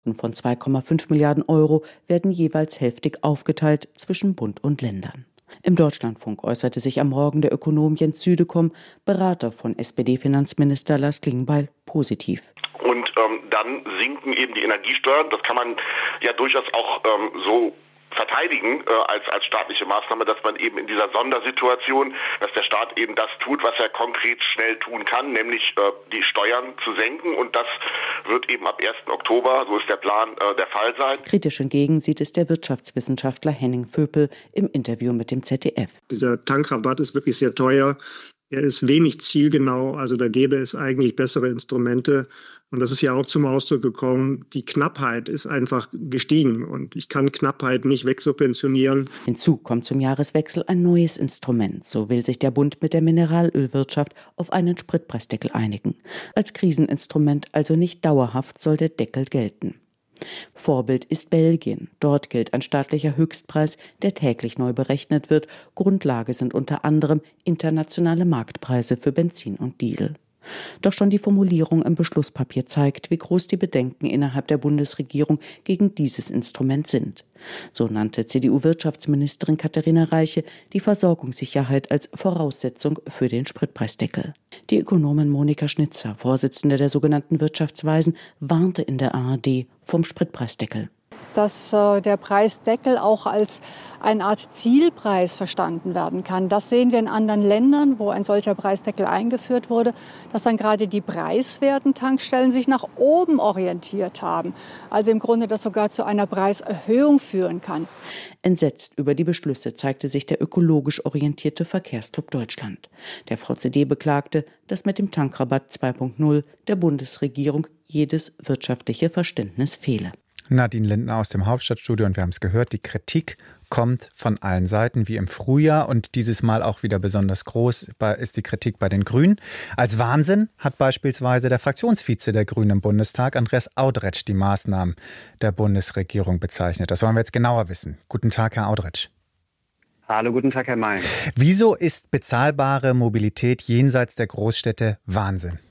Kosten von 2,5 Milliarden Euro werden jeweils hälftig aufgeteilt zwischen Bund und Ländern. Im Deutschlandfunk äußerte sich am Morgen der Ökonom Jens Südekum, Berater von SPD-Finanzminister Lars Klingbeil, positiv. Und dann sinken eben die Energiesteuern. Das kann man ja durchaus auch so verteidigen als staatliche Maßnahme, dass man eben in dieser Sondersituation, dass der Staat eben das tut, was er konkret schnell tun kann, nämlich die Steuern zu senken. Und das wird eben ab 1. Oktober, so ist der Plan, der Fall sein. Kritisch hingegen sieht es der Wirtschaftswissenschaftler Henning Vöpel im Interview mit dem ZDF. Dieser Tankrabatt ist wirklich sehr teuer. Er ist wenig zielgenau, also da gäbe es eigentlich bessere Instrumente. Und das ist ja auch zum Ausdruck gekommen, die Knappheit ist einfach gestiegen und ich kann Knappheit nicht wegsubventionieren. Hinzu kommt zum Jahreswechsel ein neues Instrument. So will sich der Bund mit der Mineralölwirtschaft auf einen Spritpreisdeckel einigen. Als Kriseninstrument, also nicht dauerhaft, soll der Deckel gelten. Vorbild ist Belgien. Dort gilt ein staatlicher Höchstpreis, der täglich neu berechnet wird. Grundlage sind unter anderem internationale Marktpreise für Benzin und Diesel. Doch schon die Formulierung im Beschlusspapier zeigt, wie groß die Bedenken innerhalb der Bundesregierung gegen dieses Instrument sind. So nannte CDU-Wirtschaftsministerin Katharina Reiche die Versorgungssicherheit als Voraussetzung für den Spritpreisdeckel. Die Ökonomin Monika Schnitzer, Vorsitzende der sogenannten Wirtschaftsweisen, warnte in der ARD vom Spritpreisdeckel. Dass der Preisdeckel auch als eine Art Zielpreis verstanden werden kann. Das sehen wir in anderen Ländern, wo ein solcher Preisdeckel eingeführt wurde, dass dann gerade die preiswerten Tankstellen sich nach oben orientiert haben. Also im Grunde das sogar zu einer Preiserhöhung führen kann. Entsetzt über die Beschlüsse zeigte sich der ökologisch orientierte Verkehrsclub Deutschland. Der VCD beklagte, dass mit dem Tankrabatt 2.0 der Bundesregierung jedes wirtschaftliche Verständnis fehle. Nadine Lindner aus dem Hauptstadtstudio und wir haben es gehört, die Kritik kommt von allen Seiten wie im Frühjahr und dieses Mal auch wieder besonders groß ist die Kritik bei den Grünen. Als Wahnsinn hat beispielsweise der Fraktionsvize der Grünen im Bundestag, Andreas Audretsch, die Maßnahmen der Bundesregierung bezeichnet. Das wollen wir jetzt genauer wissen. Guten Tag, Herr Audretsch. Hallo, guten Tag, Herr May. Wieso ist bezahlbare Mobilität jenseits der Großstädte Wahnsinn?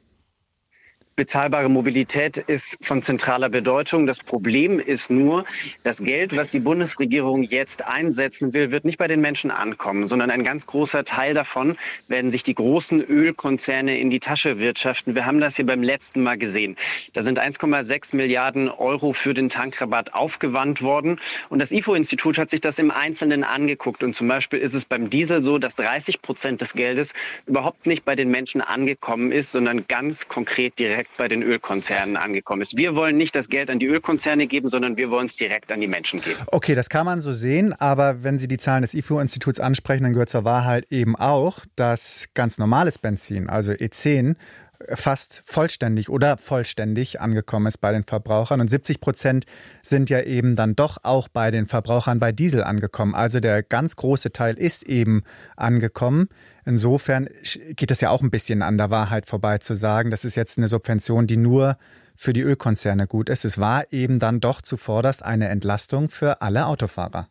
Bezahlbare Mobilität ist von zentraler Bedeutung. Das Problem ist nur, das Geld, was die Bundesregierung jetzt einsetzen will, wird nicht bei den Menschen ankommen, sondern ein ganz großer Teil davon werden sich die großen Ölkonzerne in die Tasche wirtschaften. Wir haben das hier beim letzten Mal gesehen. Da sind 1,6 Milliarden Euro für den Tankrabatt aufgewandt worden. Und das IFO-Institut hat sich das im Einzelnen angeguckt. Und zum Beispiel ist es beim Diesel so, dass 30% des Geldes überhaupt nicht bei den Menschen angekommen ist, sondern ganz konkret direkt bei den Ölkonzernen angekommen ist. Wir wollen nicht das Geld an die Ölkonzerne geben, sondern wir wollen es direkt an die Menschen geben. Okay, das kann man so sehen, aber wenn Sie die Zahlen des IFO-Instituts ansprechen, dann gehört zur Wahrheit eben auch, dass ganz normales Benzin, also E10, fast vollständig angekommen ist bei den Verbrauchern. Und 70% sind ja eben dann doch auch bei den Verbrauchern bei Diesel angekommen. Also der ganz große Teil ist eben angekommen. Insofern geht es ja auch ein bisschen an der Wahrheit vorbei zu sagen, das ist jetzt eine Subvention, die nur für die Ölkonzerne gut ist. Es war eben dann doch zuvorderst eine Entlastung für alle Autofahrer.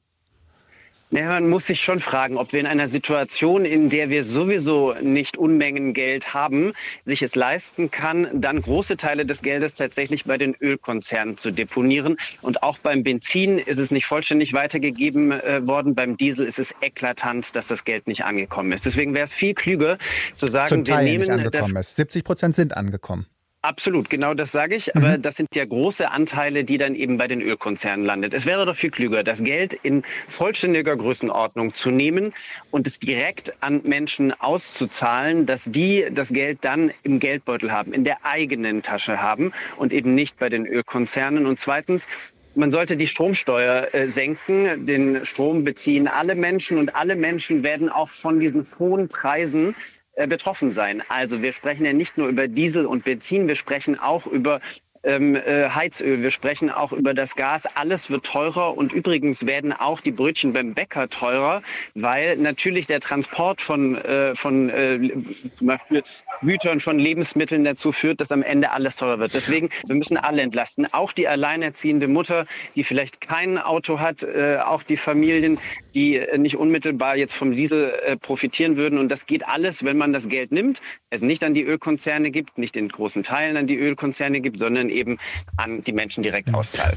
Ja, man muss sich schon fragen, ob wir in einer Situation, in der wir sowieso nicht Unmengen Geld haben, sich es leisten kann, dann große Teile des Geldes tatsächlich bei den Ölkonzernen zu deponieren. Und auch beim Benzin ist es nicht vollständig weitergegeben worden. Beim Diesel ist es eklatant, dass das Geld nicht angekommen ist. Deswegen wäre es viel klüger zu sagen, wir nehmen nicht angekommen ist. 70% sind angekommen. Absolut, genau das sage ich. Aber das sind ja große Anteile, die dann eben bei den Ölkonzernen landet. Es wäre doch viel klüger, das Geld in vollständiger Größenordnung zu nehmen und es direkt an Menschen auszuzahlen, dass die das Geld dann im Geldbeutel haben, in der eigenen Tasche haben und eben nicht bei den Ölkonzernen. Und zweitens, man sollte die Stromsteuer senken. Den Strom beziehen alle Menschen und alle Menschen werden auch von diesen hohen Preisen betroffen sein. Also wir sprechen ja nicht nur über Diesel und Benzin, wir sprechen auch über Heizöl, wir sprechen auch über das Gas. Alles wird teurer und übrigens werden auch die Brötchen beim Bäcker teurer, weil natürlich der Transport von zum Beispiel Gütern, von Lebensmitteln dazu führt, dass am Ende alles teurer wird. Deswegen, wir müssen alle entlasten. Auch die alleinerziehende Mutter, die vielleicht kein Auto hat, auch die Familien, die nicht unmittelbar jetzt vom Diesel profitieren würden. Und das geht alles, wenn man das Geld nimmt, es nicht an die Ölkonzerne gibt, nicht in großen Teilen an die Ölkonzerne gibt, sondern eben an die Menschen direkt auszahlt.